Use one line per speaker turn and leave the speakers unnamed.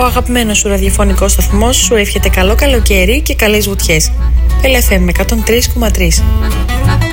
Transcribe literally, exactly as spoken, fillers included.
αγαπημένος σου ραδιοφωνικός σταθμός σου εύχεται καλό καλοκαίρι και καλές βουτιές. Ελ Εφ Εμ εκατόν τρία κόμμα τρία.